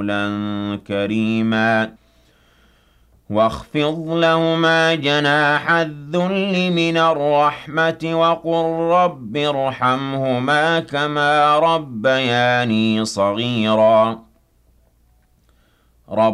قولا كريما واخفض لهما جناح الذل من الرحمة وقل رب ارحمهما كما ربياني صغيرا